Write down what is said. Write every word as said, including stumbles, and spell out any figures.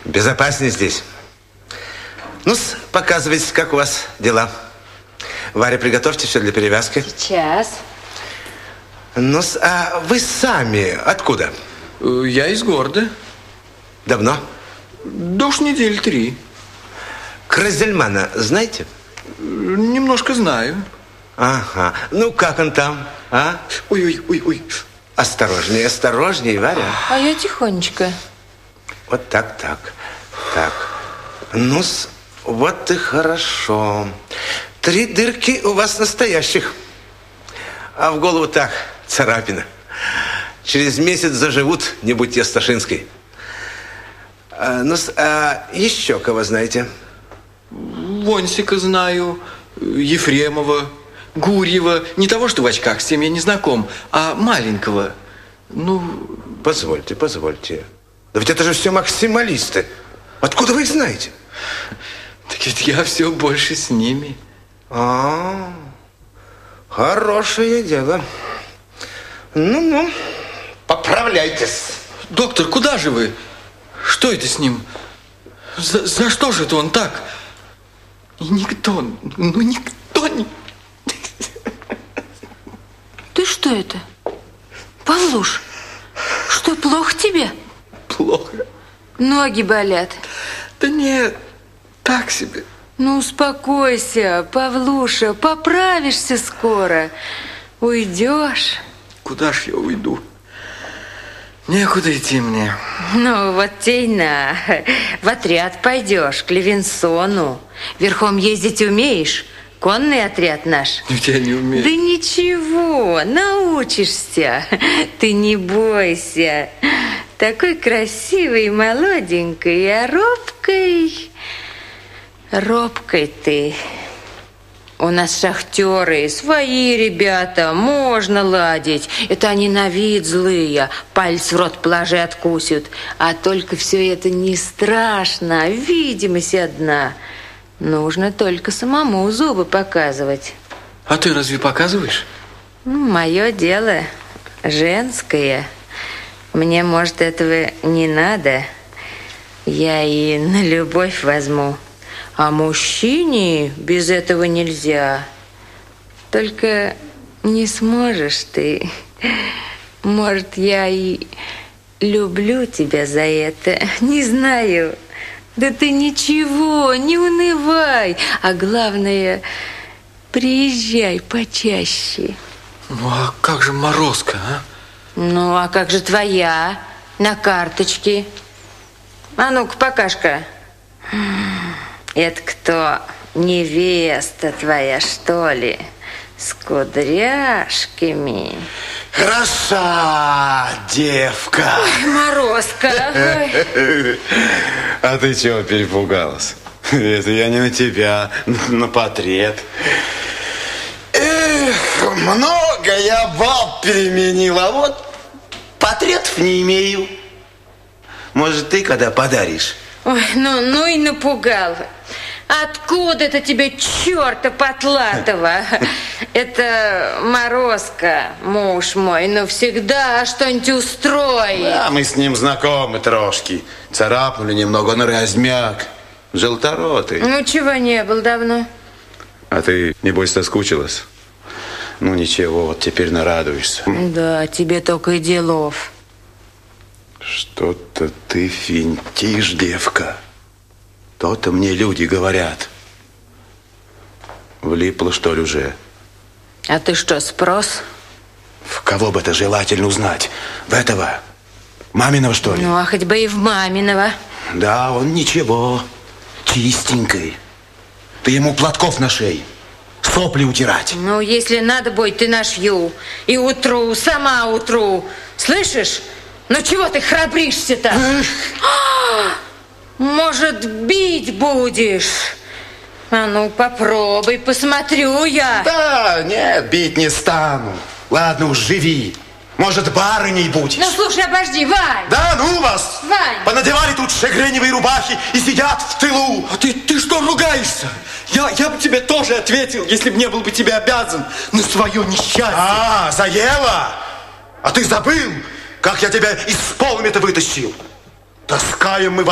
Безопаснее здесь. Ну, показывайте, как у вас дела. Варя, приготовьте все для перевязки. Сейчас. Ну, а вы сами откуда? Я из города. Давно? Да уж недели три. Крызельмана знаете? Немножко знаю. Ага. Ну, как он там, а? Ой-ой-ой-ой. Осторожнее, осторожнее, Варя. А я тихонечко. Вот так, так. Так. Ну, вот и хорошо. Три дырки у вас настоящих. А в голову так, царапина. Через месяц заживут, не будьте Сташинской. А, ну, а еще кого знаете? Вонсика знаю, Ефремова, Гурьева. Не того, что в очках, с тем я не знаком, а маленького. Ну... Позвольте, позвольте. Да ведь это же все максималисты. Откуда вы их знаете? Так ведь я все больше с ними. А, хорошее дело. Ну-ну, поправляйтесь. Доктор, куда же вы? Что это с ним? За, за что же это он так? И никто, ну никто не... Ты что это? Павлуш, что, плохо тебе? Плохо. Ноги болят. Да нет, так себе. Ну, успокойся, Павлуша, поправишься скоро. Уйдешь. Куда ж я уйду? Некуда идти мне. Ну, вот те и на. В отряд пойдешь, к Левинсону. Верхом ездить умеешь? Конный отряд наш. Ведь я не умею. Да ничего, научишься. Ты не бойся. Такой красивый, молоденький, а робкой... Робкой ты. У нас шахтеры, свои ребята, можно ладить. Это они на вид злые, палец в рот положи, откусят. А только все это не страшно, видимость одна. Нужно только самому зубы показывать. А ты разве показываешь? Ну, мое дело женское. Мне, может, этого не надо. Я и на любовь возьму. А мужчине без этого нельзя. Только не сможешь ты. Может, я и люблю тебя за это. Не знаю. Да ты ничего, не унывай. А главное, приезжай почаще. Ну, а как же Морозко, а? Ну, а как же твоя? На карточке. А ну-ка, покажка. Это кто? Невеста твоя, что ли? С кудряшками. Хороша девка. Ой, Морозко. Ой. А ты чего перепугалась? Это я не на тебя, на портрет. Эх, много я баб переменила, а вот портретов не имею. Может, ты когда подаришь? Ой, ну, ну и напугал. Откуда это тебе черта потлатого? Это Морозко, муж мой, ну всегда что-нибудь устроит. Да, мы с ним знакомы трошки. Царапнули немного, он размяк. Желторотый. Ну, чего не был давно? А ты, небось, соскучилась? Ну, ничего, вот теперь нарадуешься. Да, тебе только и делов. Что-то ты финтишь, девка. То-то мне люди говорят. Влипла, что ли, уже? А ты что, спрос? В кого бы это желательно узнать? В этого? Маминого, что ли? Ну, а хоть бы и в маминого. Да, он ничего. Чистенький. Ты ему платков на шее. Сопли утирать. Ну, если надо будет, ты нашью. И утру, сама утру. Слышишь? Ну, чего ты храбришься-то? Может, бить будешь? А ну, попробуй, посмотрю я. Да, нет, бить не стану. Ладно уж, живи. Может, барыней будешь. Ну, слушай, обожди, Вань. Да, ну вас. Вань. Понадевали тут шагреневые рубахи и сидят в тылу. А ты, ты что ругаешься? Я, я бы тебе тоже ответил, если бы не был бы тебе обязан на свое несчастье. А, заела? А ты забыл, как я тебя из полми-то вытащил? Таскаем мы